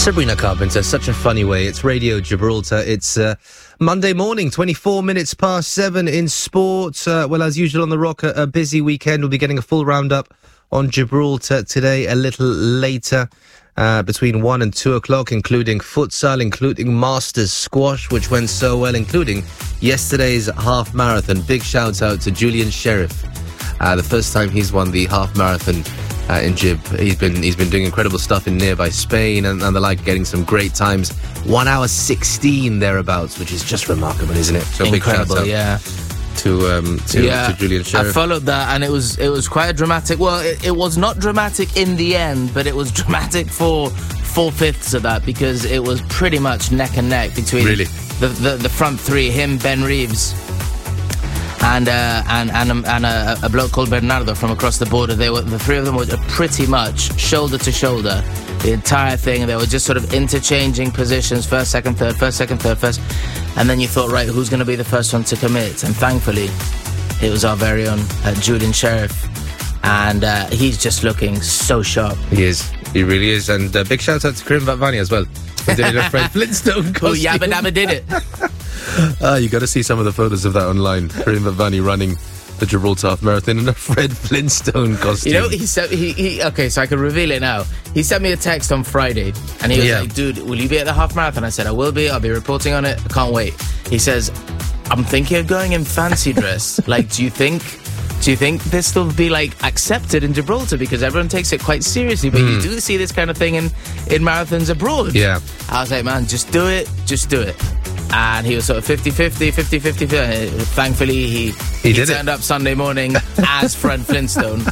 Sabrina Carpenter, such a funny way. It's Radio Gibraltar. It's Monday morning, 24 minutes past 7 in sport. Well, as usual on The Rock, a busy weekend. We'll be getting a full roundup on Gibraltar today a little later, between 1 and 2 o'clock, including futsal, including Masters squash, which went so well, including yesterday's half marathon. Big shout out to Julian Sheriff. The first time he's won the half marathon in Gib. He's been doing incredible stuff in nearby Spain and the like, getting some great times. 1 hour 16 thereabouts, which is just remarkable, isn't it? So incredible, big shout out to Julian Sheriff. I followed that, and it was quite a dramatic. Well, it was not dramatic in the end, but it was dramatic for 4/5 of that, because it was pretty much neck and neck between the front three, him, Ben Reeves, and a bloke called Bernardo from across the border. The three of them were pretty much shoulder to shoulder the entire thing. They were just sort of interchanging positions, first, second, third, first. And then you thought, right, who's going to be the first one to commit? And thankfully, it was our very own Julian Sheriff. And he's just looking so sharp. He is. He really is. And big shout out to Karim Vatvani as well. He did a Fred Flintstone costume. Oh, Yabba Dabba did it. You got to see some of the photos of that online. Karim Vatvani running the Gibraltar Half Marathon in a Fred Flintstone costume. You know, okay, so I can reveal it now. He sent me a text on Friday, and he was like, dude, will you be at the half marathon? I said, I will be. I'll be reporting on it. I can't wait. He says, I'm thinking of going in fancy dress. Like, do you think this will be, like, accepted in Gibraltar? Because everyone takes it quite seriously, but you do see this kind of thing in marathons abroad. Yeah. I was like, man, just do it. And he was sort of 50-50. Thankfully, he turned up Sunday morning as Fred Flintstone.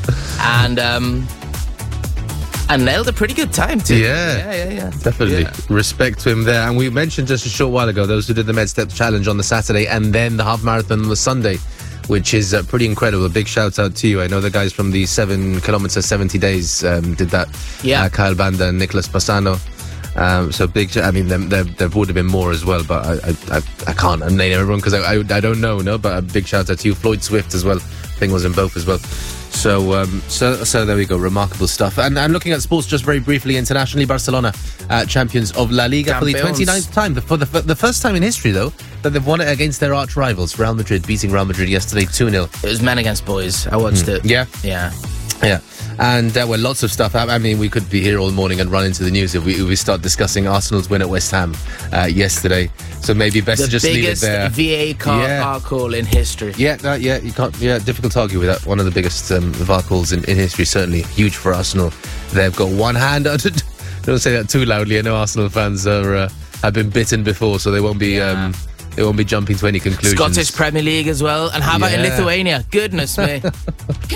And nailed a pretty good time, too. Yeah. Definitely. Yeah. Respect to him there. And we mentioned just a short while ago those who did the MedSteps Challenge on the Saturday and then the half marathon on the Sunday, which is pretty incredible. A big shout out to you. I know the guys from the 7 kilometers, 70 days did that. Yeah. Kyle Banda and Nicholas Bassano. So big. I mean, there would have been more as well, but I can't name everyone because I don't know. No, but a big shout out to you, Floyd Swift as well. I think was in both as well. So there we go. Remarkable stuff. And looking at sports just very briefly internationally, Barcelona champions of La Liga for the 29th time. For the first time in history, though, that they've won it against their arch rivals, Real Madrid, beating Real Madrid yesterday 2-0. It was men against boys. I watched it. Yeah. And there were lots of stuff. I mean, we could be here all morning and run into the news if we start discussing Arsenal's win at West Ham yesterday. So maybe best to just leave it there. The biggest VAR call in history. Yeah, you can't. Yeah, difficult to argue with that. One of the biggest VAR calls in history, certainly huge for Arsenal. They've got one hand. Don't say that too loudly. I know Arsenal fans have been bitten before, so they won't be. They won't be jumping to any conclusions. Scottish Premier League as well. And how about in Lithuania? Goodness me.